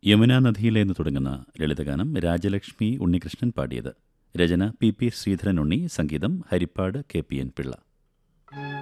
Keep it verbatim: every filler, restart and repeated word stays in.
യമുനാ നദിയിലെന്ന് തുടങ്ങുന്ന ലളിതഗാനം രാജലക്ഷ്മി ഉണ്ണികൃഷ്ണൻ പാടിയത്. രചന പി പി ശ്രീധരൻ ഉണ്ണി, സംഗീതം Harippad K P N Pillai.